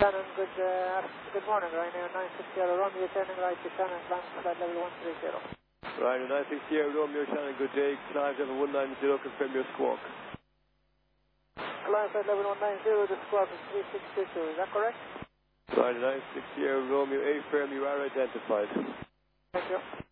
Shannon, good morning, Ryanair 960 Romeo, turning right to Shannon, land flight level 130. Ryanair 960 Romeo, Shannon, good day, climb level 190, confirm your squawk. Climb flight level 190, the squawk is 3622, is that correct? Ryanair 960 Romeo, A firm, you are identified. Thank you.